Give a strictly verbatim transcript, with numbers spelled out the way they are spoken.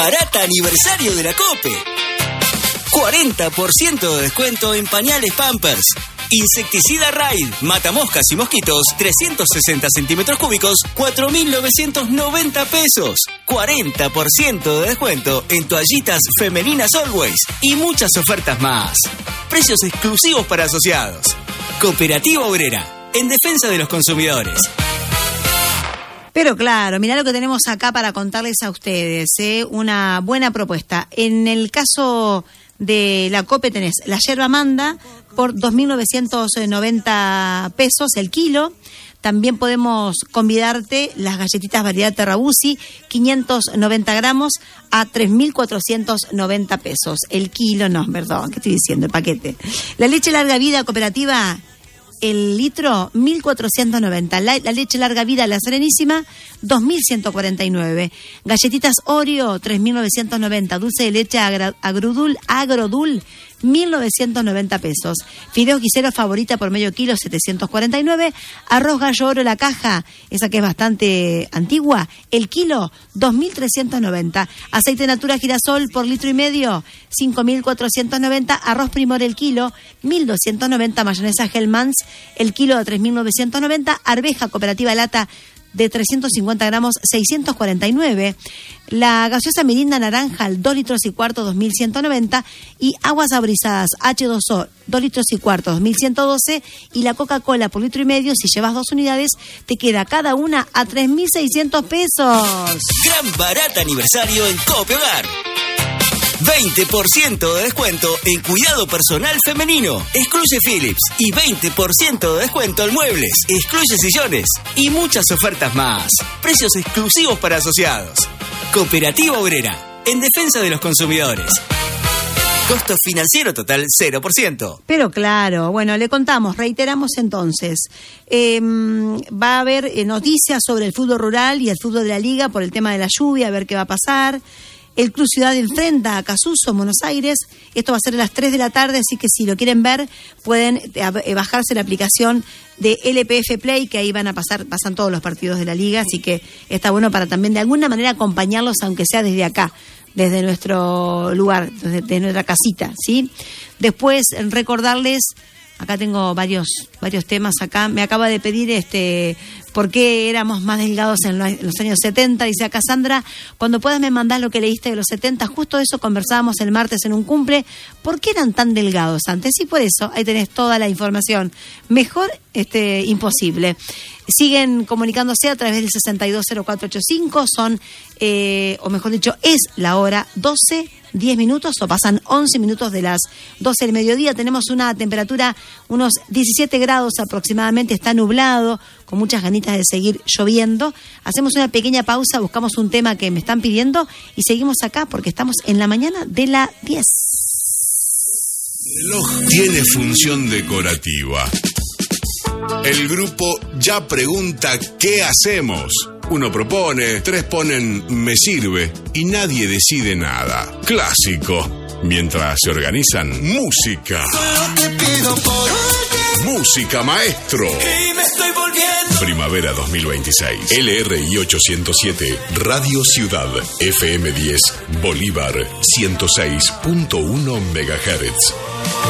barata aniversario de la COPE. cuarenta por ciento de descuento en pañales Pampers. Insecticida Raid, matamoscas y mosquitos, trescientos sesenta centímetros cúbicos, cuatro mil novecientos noventa pesos. cuarenta por ciento de descuento en toallitas femeninas Always y muchas ofertas más. Precios exclusivos para asociados. Cooperativa Obrera, en defensa de los consumidores. Pero claro, mirá lo que tenemos acá para contarles a ustedes, ¿eh? Una buena propuesta. En el caso de la COPE tenés la yerba manda por dos mil novecientos noventa pesos el kilo. También podemos convidarte las galletitas variedad Terrabusi, quinientos noventa gramos a tres mil cuatrocientos noventa pesos. El kilo, no, perdón, ¿qué estoy diciendo? El paquete. La leche larga vida cooperativa, el litro, mil cuatrocientos noventa. La, la leche larga vida, la Serenísima, dos mil ciento cuarenta y nueve. Galletitas Oreo, tres mil novecientos noventa. Dulce de leche agra, agrodul, agrodul, mil novecientos noventa pesos. Fideos guiseros favorita por medio kilo, setecientos cuarenta y nueve. Arroz gallo oro la caja, esa que es bastante antigua, el kilo, dos mil trescientos noventa. Aceite natura girasol por litro y medio, cinco mil cuatrocientos noventa. Arroz primor el kilo, mil doscientos noventa. Mayonesa Hellmann's el kilo a tres mil novecientos noventa. Arveja cooperativa lata de trescientos cincuenta gramos, seiscientos cuarenta y nueve. La gaseosa Mirinda naranja, al dos litros y cuarto, dos mil ciento noventa. Y aguas saborizadas Hache dos O, dos litros y cuarto, dos mil ciento doce. Y la Coca-Cola por litro y medio, si llevas dos unidades, te queda cada una a tres mil seiscientos pesos. Gran barata aniversario en Cope Hogar. veinte por ciento de descuento en cuidado personal femenino. Excluye Philips. Y veinte por ciento de descuento en muebles. Excluye sillones. Y muchas ofertas más. Precios exclusivos para asociados. Cooperativa Obrera, en defensa de los consumidores. Costo financiero total cero por ciento. Pero claro, bueno, le contamos, reiteramos entonces. Eh, va a haber eh, noticias sobre el fútbol rural y el fútbol de la liga por el tema de la lluvia, a ver qué va a pasar. El Club Ciudad enfrenta a Casuso, Buenos Aires. Esto va a ser a las tres de la tarde, así que si lo quieren ver, pueden bajarse la aplicación de L P F Play, que ahí van a pasar, pasan todos los partidos de la liga, así que está bueno para también de alguna manera acompañarlos, aunque sea desde acá, desde nuestro lugar, desde, desde nuestra casita, ¿sí? Después, recordarles, acá tengo varios varios temas acá. Me acaba de pedir este por qué éramos más delgados en los, en los años setenta. Dice acá Sandra, cuando puedas me mandás lo que leíste de los setenta. Justo eso conversábamos el martes en un cumple. ¿Por qué eran tan delgados antes? Y por eso, ahí tenés toda la información. Mejor este imposible. Siguen comunicándose a través del sesenta y dos cero cuatro ochenta y cinco. Son, eh, o mejor dicho, es la hora doce, diez minutos, o pasan once minutos de las doce del mediodía. Tenemos una temperatura, unos diecisiete grados aproximadamente, está nublado, con muchas ganitas de seguir lloviendo. Hacemos una pequeña pausa, buscamos un tema que me están pidiendo y seguimos acá porque estamos en la mañana de la diez. El reloj tiene función decorativa. El grupo ya pregunta ¿qué hacemos? Uno propone, tres ponen me sirve y nadie decide nada. Clásico. Mientras se organizan, música. Música maestro. Y me estoy volviendo. Primavera dos mil veintiséis. L R I ochocientos siete, Radio Ciudad, F M diez, Bolívar, ciento seis punto uno megahertz.